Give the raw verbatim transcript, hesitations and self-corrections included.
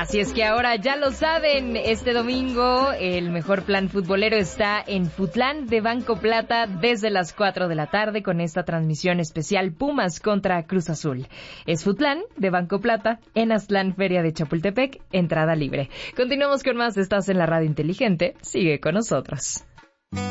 Así es que ahora ya lo saben, este domingo el mejor plan futbolero está en Futlán de Banco Plata desde las cuatro de la tarde con esta transmisión especial Pumas contra Cruz Azul. Es Futlán de Banco Plata en Aztlán, Feria de Chapultepec, entrada libre. Continuamos con más, estás en la radio inteligente, sigue con nosotros.